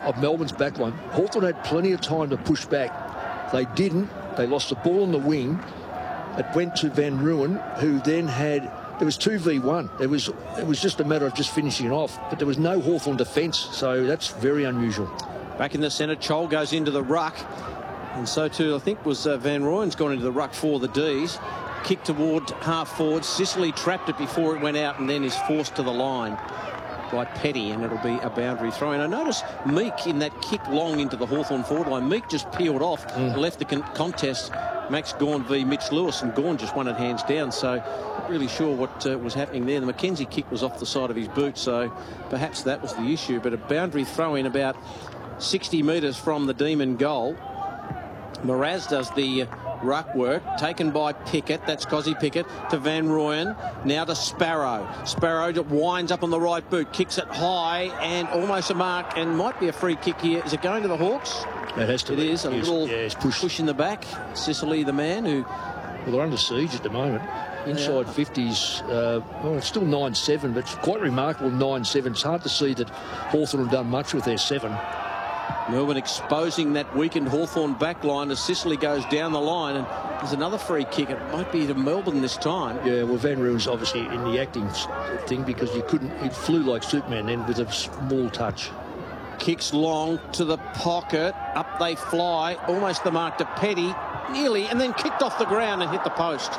of Melbourne's backline. Hawthorn had plenty of time to push back. They didn't. They lost the ball on the wing. It went to Van Rooyen, who then had... There was 2v1. It was just a matter of just finishing it off. But there was no Hawthorn defence, so that's very unusual. Back in the centre, Chol goes into the ruck. And so too, I think, was Van Rooyen's gone into the ruck for the D's. Kick toward half forward. Sicily trapped it before it went out and then is forced to the line by Petty, and it'll be a boundary throw. And I noticed Meek in that kick long into the Hawthorn forward line. Meek just peeled off and left the contest. Max Gawn v Mitch Lewis, and Gawn just won it hands down. So not really sure what was happening there. The McKenzie kick was off the side of his boot, so perhaps that was the issue. But a boundary throw in about 60 metres from the Demon goal. Mraz does the ruck work, taken by Pickett. That's Cozzy Pickett to Van Rooyen. Now to Sparrow. Sparrow winds up on the right boot, kicks it high and almost a mark, and might be a free kick here. Is it going to the Hawks? It has to be. It is. A little push in the back. Sicily, the man who... Well, they're under siege at the moment. Inside 50s, well, it's still 9-7, but it's quite remarkable 9-7. It's hard to see that Hawthorn have done much with their 7. Melbourne exposing that weakened Hawthorn back line as Sicily goes down the line, and there's another free kick. It might be to Melbourne this time. Yeah, well, Van Rooyen's obviously in the acting thing, because you couldn't... It flew like Superman then with a small touch. Kicks long to the pocket. Up they fly. Almost the mark to Petty. Nearly. And then kicked off the ground and hit the post.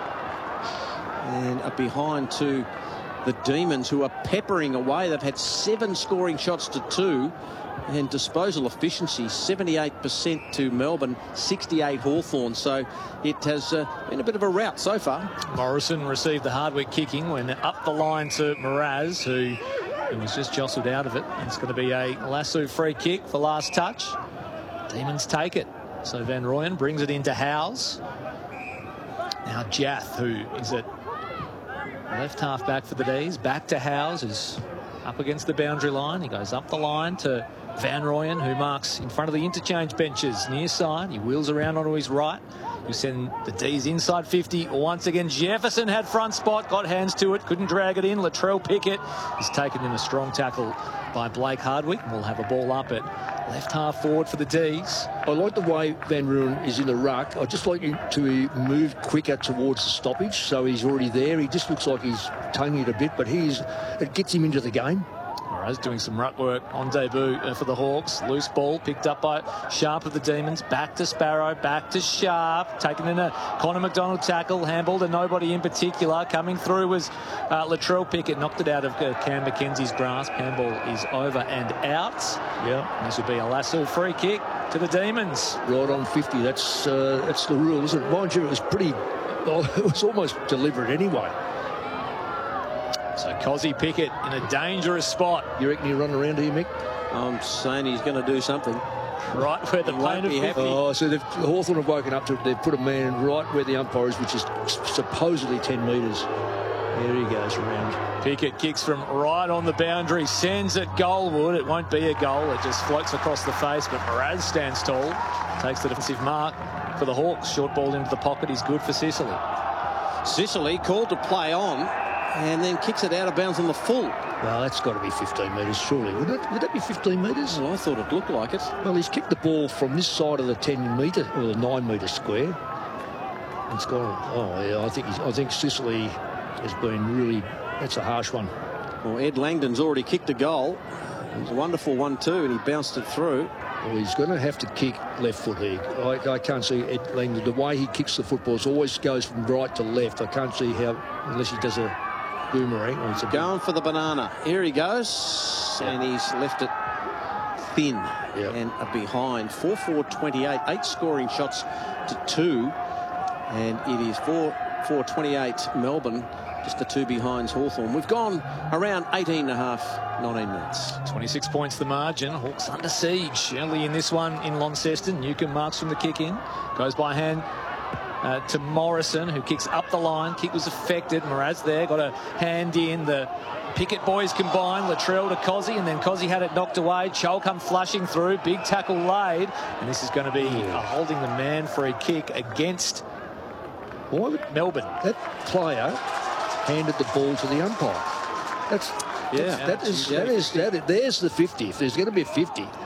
And up behind to the Demons, who are peppering away. They've had 7 scoring shots to 2. And disposal efficiency, 78% to Melbourne, 68 Hawthorn. So it has been a bit of a rout so far. Morrison received the Hardwick kicking when up the line to Mraz, who was just jostled out of it. It's going to be a Lasso free kick for last touch. Demons take it. So Van Rooyen brings it into Howes. Now Jath, who is at left half back for the D's. Back to Howes, who's up against the boundary line. He goes up the line to Van Rooyen, who marks in front of the interchange benches near side. He wheels around onto his right. You send the D's inside 50. Once again, Jefferson had front spot, got hands to it, couldn't drag it in. Latrell Pickett is taken in a strong tackle by Blake Hardwick. We'll have a ball up at left half forward for the D's. I like the way Van Rooyen is in the ruck. I'd just like him to move quicker towards the stoppage, so he's already there. He just looks like he's tonguing it a bit, but it gets him into the game. Mraz doing some ruck work on debut for the Hawks. Loose ball picked up by Sharp of the Demons. Back to Sparrow, back to Sharp. Taken in a Connor McDonald tackle. Handball to nobody in particular. Coming through was Latrell Pickett. Knocked it out of Cam McKenzie's grasp. Handball is over and out. Yeah. This would be a Lasso free kick to the Demons. Right on 50. That's the rule, isn't it? Mind you, it was pretty... it was almost deliberate anyway. So Cozzy Pickett in a dangerous spot. You reckon he'll run around here, Mick? I'm saying he's going to do something. Right where the plaintiff be happy. Oh, so Hawthorn have woken up to it. They've put a man right where the umpire is, which is supposedly 10 metres. There he goes around. Pickett kicks from right on the boundary, sends it goalward. It won't be a goal. It just floats across the face, but Mraz stands tall. Takes the defensive mark for the Hawks. Short ball into the pocket is good for Sicily. Sicily called to play on, and then kicks it out of bounds on the full. Well, that's got to be 15 metres, surely. Would that be 15 metres? Well, I thought it looked like it. Well, he's kicked the ball from this side of the 10 metre, or the 9 metre square. It's gone. Oh, yeah, I think Sicily has been really... That's a harsh one. Well, Ed Langdon's already kicked a goal. It was a wonderful one too, and he bounced it through. Well, he's going to have to kick left foot here. I can't see Ed Langdon. The way he kicks the football always goes from right to left. I can't see how, unless he does a boomerang. Or going for the banana. Here he goes, and he's left it thin and behind. 4-4-28, 8 scoring shots to 2, and it is 4-4-28 Melbourne. Just the 2 behinds Hawthorn. We've gone around 18 and a half, 19 minutes. 26 points the margin. Hawks under siege early in this one in Launceston. Newcomb marks from the kick in. Goes by hand to Morrison, who kicks up the line. Kick was affected. Mraz there, got a hand in. The Pickett boys combine. Latrell to Cozzy, and then Cozzy had it knocked away. Chol come flushing through. Big tackle laid. And this is going to be a holding the man free kick against Melbourne. That player handed the ball to the umpire. There's the 50. If there's going to be a 50,